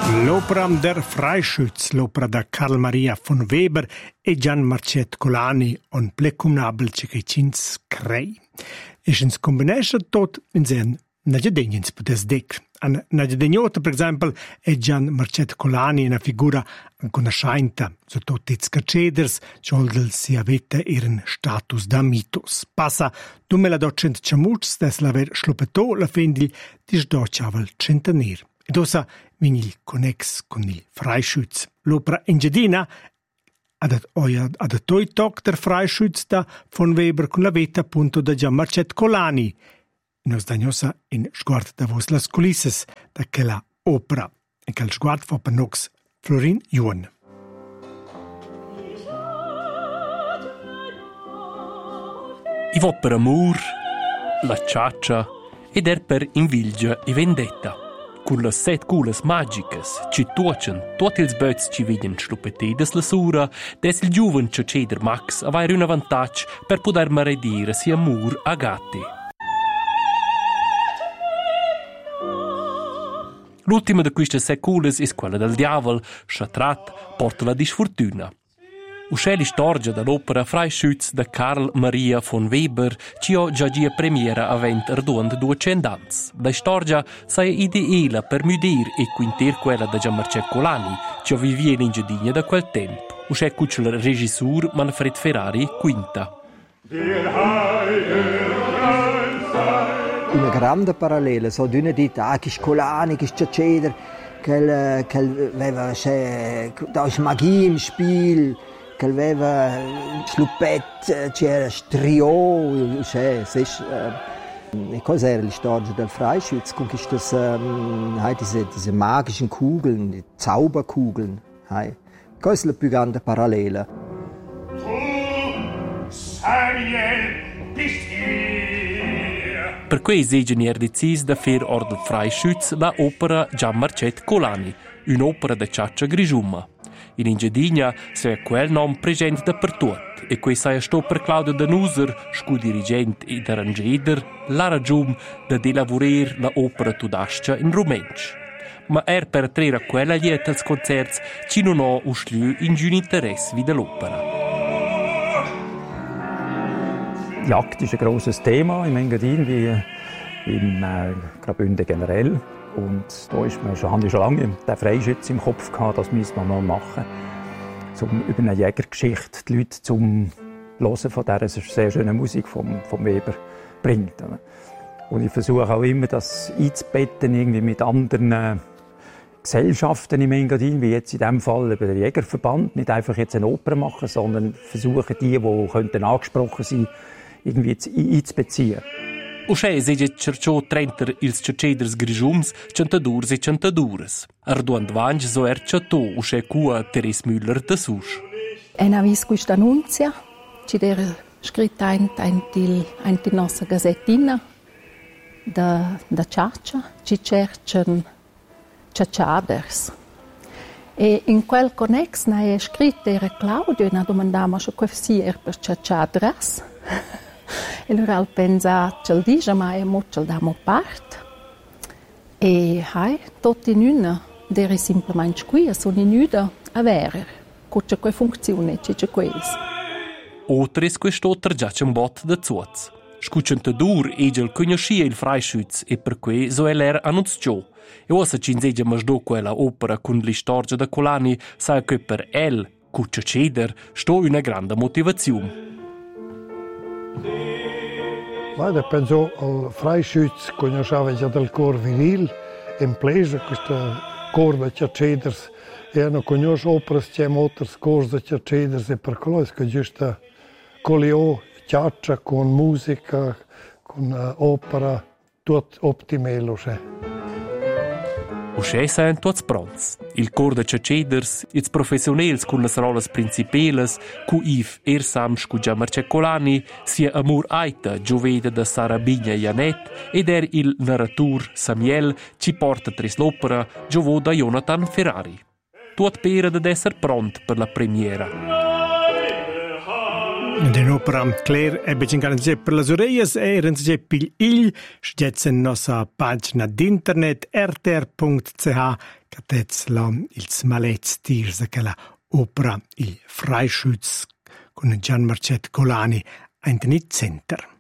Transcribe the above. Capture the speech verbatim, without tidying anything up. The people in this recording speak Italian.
L'opera der Freischütz, l'opera da Karl Maria von Weber e Gian Marcet Colani on plecumnabel cecins crei. E si combinesce tot in sen nagedegnins potes dec. An nagedegnota, per esempio, è Gian Marcet Colani una figura conoscienta, sotto tizca ceders, cioldel si avete ihren status da mitos. Passa duemiladocent ciamuts des laver schluppetò la fendi di sdociavel centenir. Ed ossa vin il connex con il Freischütz. L'opera Engedina ad ad toi toc der Freischütz da von Weber con la veta appunto da Gian Marcet Colani. Nos dagnosa in sguard da vos las culisses da quella opera. E quel sguard fa per nox Florin Juan. I vo per amor, la ciaccia ed er per invilgia e vendetta. Con le set culas magicas, ci tuocen tutti ils böts ci viden schluppetides la sura, des il giuven ciaceder Max avair un avantage per poder maredire si amor a gatti. L'ultima de queste set culas is quella del diavol, Schatrat porta la disfortuna. Uscè l'istorgia dell'opera Freischütz da Karl Maria von Weber, ci ho già gia premiera avent arduand duecent ans. La istorgia sei ideela per mudir e quinter quella da Gian Marcet Colani, ci ho vivie in Ingedina da quel tempo. Uscè cuccia il regisseur Manfred Ferrari quinta. Una grande parallela, so d'una dita, ah, che Colani, che Ceder, che aveva, da ist Magie im Spiel, che aveva Schluppett, c'era Strio, cioè, e cos'era la storia del Freischütz? Con queste, um, diese, diese magischen Kugeln, die Zauberkugeln. Questa è la più grande parallela. Samuel, bist Per cui esegen er decis da fer or del Freischütz la opera Gian Marcet Colani, un'opera da ciaccia grigiuma. In Ingedina sei quel nom present dappertut, e quei sai sto per Claudio Danuser, scu-dirigent ed arrangeder, la ragium da delavorer la opera tudascia in rumensch. Ma er per trera quella lieta als concerts ci non ho usliu in giun interesse wie dell'opera. Jagd ist ein grosses Thema im Engadin wie im äh, Graubünden generell. Und da ist man schon, haben wir schon lange den Freischütz im Kopf gehabt, das müssen wir mal machen. Um über eine Jägergeschichte die Leute zum Hören von dieser sehr schönen Musik vom, vom Weber bringt. Und ich versuche auch immer, das einzubetten irgendwie mit anderen äh, Gesellschaften im Engadin, wie jetzt in diesem Fall über den Jägerverband. Nicht einfach jetzt eine Oper machen, sondern versuchen, die, die könnten angesprochen sein, irgendwie einzubeziehen. Uscè segge cerciò trenter ils ceceders grigiums, centadurs e centadures. Arduand vange so er chatò uscè cua Teres Müller da Susch. En ha vis questa annunzia, ci era scritta in, in, in, in la nostra gazzettina da, da ciaccia, ci cercano ciacciaders. E in quel connex na è scritto era Claudio e na domandava se questo era per ciacciadras. E allora al pensa ce lo dice, ma è molto da mo parte. E hai, tutti in una, dere semplicemente qui, sono in una a vedere, c'è quelle funzioni, c'è questo. Otris quest'altro già c'è un bot da zuoz. Scucciantadur egel conoscia il Freischütz e per cui so l'era annunziò. E ora ci insegna masdo quella opera con l'istoria da Colani, sa che per el, cuccia ceder, sto una grande motivazione. Guarda, penso al Freischütz, conosceva già del cor viril, in plesa, questo cor da ciaceders, e hanno conosciuto opere che motors cor da ciaceders, e per quello è giusto colio, ciaccia, con musica, con uh, opera, tutto ottimelo. Uscè sain tuots pronts. Il cor de ceceders, ils professionels con las rolas principelas, cu Yves Ersams cu Gian Marcet Colani, sia Amor Aita, gioveda da Sara Bigna Janet, ed er il narratur Samuel, ci porta tris l'opera, giovo da Jonathan Ferrari. Tuot pera ad esser pront per la premiera. Denopera Claire ebbe cinquanta per le orecchie e renze pil il sgetzen nostra pagina d'internet r t r punto c h catez la il smalez tirs che la opera il Freischütz con Gian Marcet Colani ein Center.